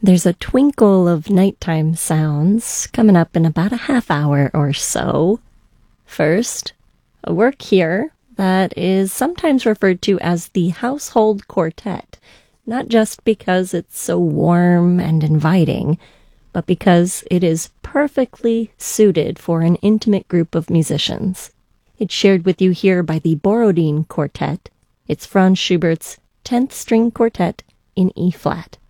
There's a twinkle of nighttime sounds coming up in about a half hour or so. First, a work here that is sometimes referred to as the Household Quartet, not just because it's so warm and inviting, but because it is perfectly suited for an intimate group of musicians. It's shared with you here by the Borodin Quartet. It's Franz Schubert's 10th String Quartet in E-flat.